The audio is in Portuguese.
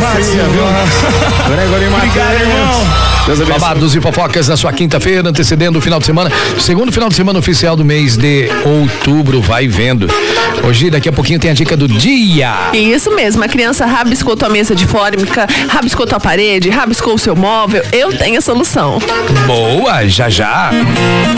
Bahia, viu? Gregory Matheus. Obrigado, irmão. Babados e fofocas na sua quinta-feira, antecedendo o final de semana. Segundo final de semana oficial do mês de outubro, vai vendo. Hoje, daqui a pouquinho, tem a dica do dia. Isso mesmo, a criança rabiscou tua mesa de fórmica, rabiscou tua parede, rabiscou o seu móvel. Eu tenho a solução. Boa, já já.